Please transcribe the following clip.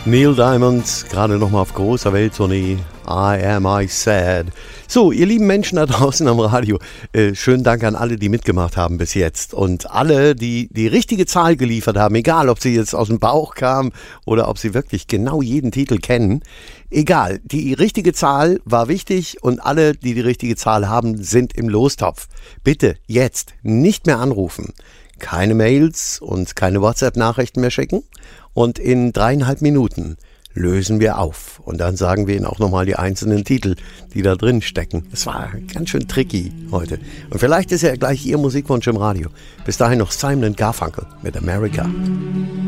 Neil Diamond, gerade nochmal auf großer Welttournee. Am I Sad. So, ihr lieben Menschen da draußen am Radio, schönen Dank an alle, die mitgemacht haben bis jetzt. Und alle, die die richtige Zahl geliefert haben, egal ob sie jetzt aus dem Bauch kamen oder ob sie wirklich genau jeden Titel kennen. Egal, die richtige Zahl war wichtig und alle, die die richtige Zahl haben, sind im Lostopf. Bitte jetzt nicht mehr anrufen. Keine Mails und keine WhatsApp-Nachrichten mehr schicken. Und in 3,5 Minuten lösen wir auf. Und dann sagen wir Ihnen auch nochmal die einzelnen Titel, die da drin stecken. Es war ganz schön tricky heute. Und vielleicht ist ja gleich Ihr Musikwunsch im Radio. Bis dahin noch Simon & Garfunkel mit America.